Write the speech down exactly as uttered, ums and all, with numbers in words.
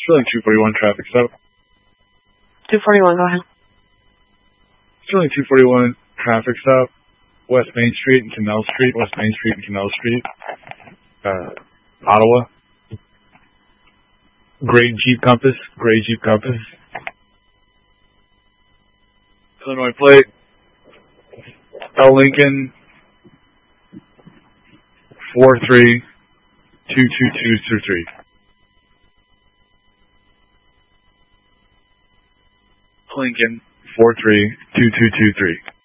Sterling two forty-one, traffic stop. two forty-one, go ahead. Sterling two forty-one, traffic stop. West Main Street and Canal Street, West Main Street and Canal Street. Uh, Ottawa. Gray Jeep Compass, Gray Jeep Compass. Illinois plate. L Lincoln. four three two two two two three. Lincoln four three two two two three.